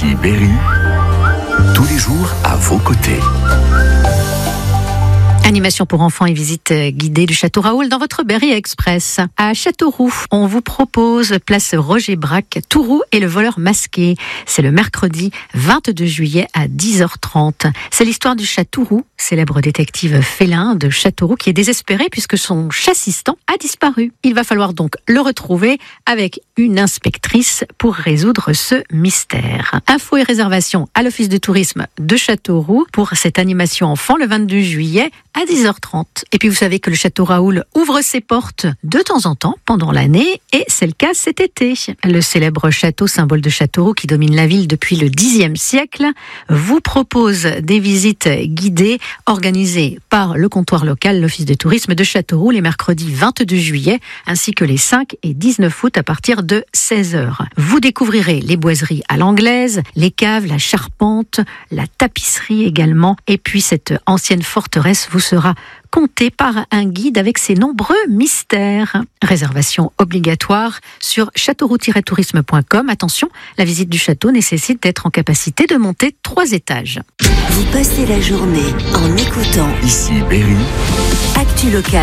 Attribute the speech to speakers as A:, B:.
A: Ici Berry, tous les jours à vos côtés.
B: Animation pour enfants et visite guidée du Château Raoul dans votre Berry Express. À Châteauroux, on vous propose place Roger Braque, Touroux et le voleur masqué. C'est le mercredi 22 juillet à 10h30. C'est l'histoire du chat Touroux, célèbre détective félin de Châteauroux qui est désespéré puisque son chat-assistant a disparu. Il va falloir donc le retrouver avec une inspectrice pour résoudre ce mystère. Infos et réservations à l'Office de tourisme de Châteauroux pour cette animation enfant le 22 juillet à 10h30. Et puis vous savez que le Château Raoul ouvre ses portes de temps en temps pendant l'année et c'est le cas cet été. Le célèbre château, symbole de Châteauroux qui domine la ville depuis le Xe siècle, vous propose des visites guidées organisées par le comptoir local, l'Office de tourisme de Châteauroux les mercredis 22 juillet ainsi que les 5 et 19 août à partir de 16h. Vous découvrirez les boiseries à l'anglaise, les caves, la charpente, la tapisserie également et puis cette ancienne forteresse vous sera compté par un guide avec ses nombreux mystères. Réservation obligatoire sur châteauroux-tourisme.com. Attention, la visite du château nécessite d'être en capacité de monter 3 étages.
C: Vous passez la journée en écoutant
A: Ici Berry.
C: Actu Local.